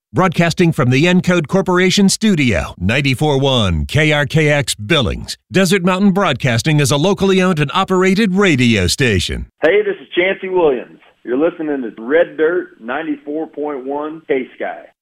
Broadcasting from the Encode Corporation Studio, 94.1 KRKX Billings. Desert Mountain Broadcasting is a locally owned and operated radio station. Hey, this is Chancey Williams. You're listening to Red Dirt 94.1 K-Sky.